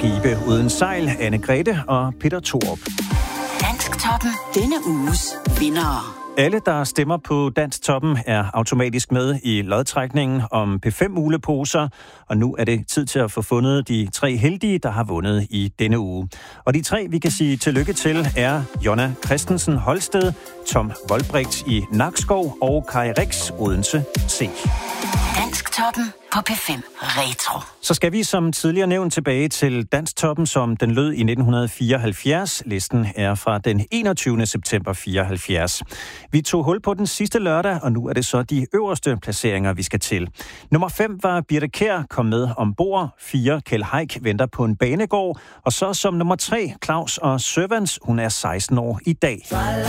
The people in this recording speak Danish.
skibe uden sejl, Anne-Grethe og Peter Thorup. Dansktoppen. Denne uges vindere. Alle, der stemmer på Dansktoppen, er automatisk med i lodtrækningen om P5-uleposer, og nu er det tid til at få fundet de 3 heldige, der har vundet i denne uge. Og de 3, vi kan sige tillykke til, er Jonna Christensen Holsted, Tom Voldbrigt i Nakskov og Kai Rix Odense C. Dansktoppen på P5 Retro. Så skal vi som tidligere nævnt tilbage til Dansktoppen, som den lød i 1974. Listen er fra den 21. september 74. Vi tog hul på den sidste lørdag, og nu er det så de øverste placeringer, vi skal til. Nummer 5 var Birthe Kjær, kom med ombord. 4 Kjeld Haik venter på en banegård. Og så som nummer 3 Claus og Servants, hun er 16 år i dag.